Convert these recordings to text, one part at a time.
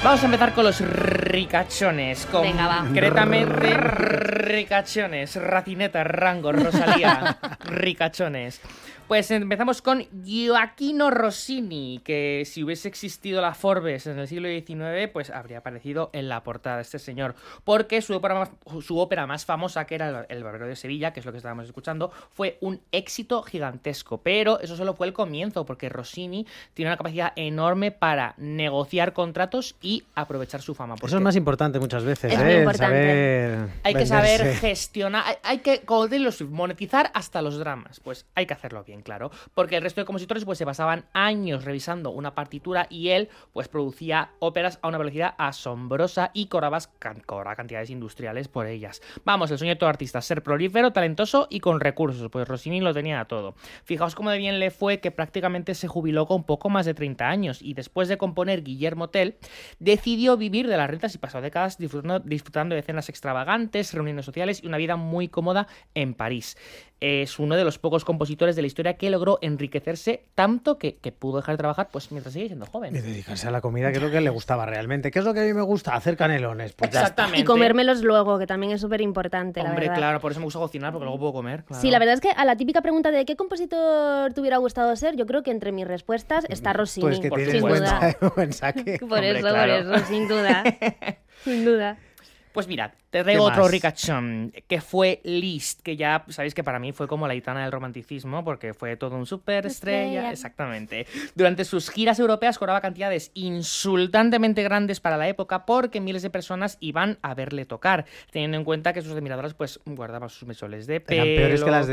Vamos a empezar con los ricachones. Concretamente, ricachones. Racineta, Rango, Rosalía. Ricachones. Pues empezamos con Gioacchino Rossini, que si hubiese existido la Forbes en el siglo XIX, pues habría aparecido en la portada de este señor, porque su ópera más famosa, que era El Barbero de Sevilla, que es lo que estábamos escuchando, fue un éxito gigantesco, pero eso solo fue el comienzo, porque Rossini tiene una capacidad enorme para negociar contratos y aprovechar su fama. Eso es más importante muchas veces, es muy importante. Hay que saber gestionar, hay que, como monetizar hasta los dramas, pues hay que hacerlo bien. Claro, porque el resto de compositores pues se pasaban años revisando una partitura y él pues producía óperas a una velocidad asombrosa y cobraba cantidades industriales por ellas. Vamos, el sueño de todo artista, ser prolífero, talentoso y con recursos, pues Rossini lo tenía todo. Fijaos cómo de bien le fue que prácticamente se jubiló con poco más de 30 años y después de componer Guillermo Tell, decidió vivir de las rentas y pasó décadas disfrutando de cenas extravagantes, reuniones sociales y una vida muy cómoda en París. Es uno de los pocos compositores de la historia que logró enriquecerse tanto que pudo dejar de trabajar pues mientras sigue siendo joven. Y dedicarse a la comida, que es lo que le gustaba realmente. ¿Qué es lo que a mí me gusta? Hacer canelones. Pues exactamente. Y comérmelos luego, que también es súper importante, la verdad. Hombre, claro, por eso me gusta cocinar, porque luego puedo comer. Claro. Sí, la verdad es que a la típica pregunta de ¿qué compositor te hubiera gustado ser? Yo creo que entre mis respuestas está Rossini. Pues que tienes sin duda. buen saque. Por eso, sin duda. Sin duda. Pues mirad, te traigo otro ricachón, que fue Liszt, que ya sabéis que para mí fue como la gitana del romanticismo, porque fue todo un superestrella, exactamente. Durante sus giras europeas cobraba cantidades insultantemente grandes para la época, porque miles de personas iban a verle tocar, teniendo en cuenta que sus admiradoras pues guardaban sus mecholes de pelo. Eran peores que las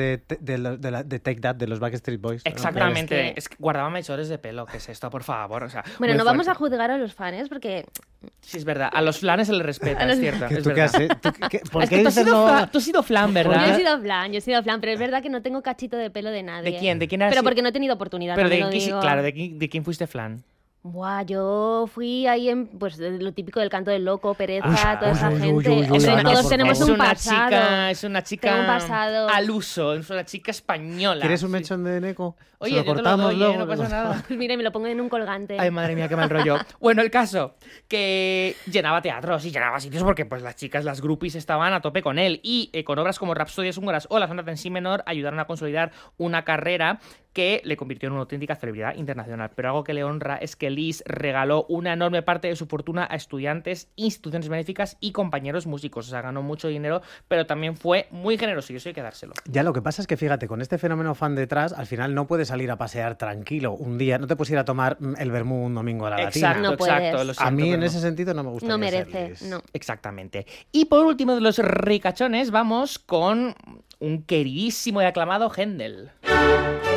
de Take That, de los Backstreet Boys. Exactamente, ¿no? es que guardaban mecholes de pelo, ¿qué es esto, por favor? O sea, bueno, no vamos a juzgar a los fans, porque... Sí, es verdad, a los flanes se les respeta, es cierto. ¿Tú qué has hecho? ¿Por qué dices tú has sido flan, ¿verdad? Yo he sido flan, pero es verdad que no tengo cachito de pelo de nadie. ¿De quién? ¿De quién eras? Pero porque no he tenido oportunidad. Pero ¿de quién fuiste flan? Buah, yo fui ahí en pues lo típico del Canto del Loco, Pereza, toda esa gente. Todos tenemos un pasado. Es una chica un pasado. al uso, es una chica española. ¿Quieres un mechón de Neko? Oye, yo te lo doy, no pasa nada. Pues mira, me lo pongo en un colgante. Ay, madre mía, qué mal rollo. Bueno, el caso, que llenaba teatros y llenaba sitios porque pues las chicas, las groupies estaban a tope con él y con obras como Rapsodias húngaras o La sonata en si menor ayudaron a consolidar una carrera que le convirtió en una auténtica celebridad internacional. Pero algo que le honra es que Liszt regaló una enorme parte de su fortuna a estudiantes, instituciones benéficas y compañeros músicos. O sea, ganó mucho dinero, pero también fue muy generoso y eso hay que dárselo. Ya, lo que pasa es que, fíjate, con este fenómeno fan detrás, al final no puedes salir a pasear tranquilo un día, no te puedes ir a tomar el vermú un domingo a la latina. No exacto. Puedes. A mí en ese sentido no me gusta. No merece, no. Exactamente. Y por último de los ricachones, vamos con un queridísimo y aclamado Händel.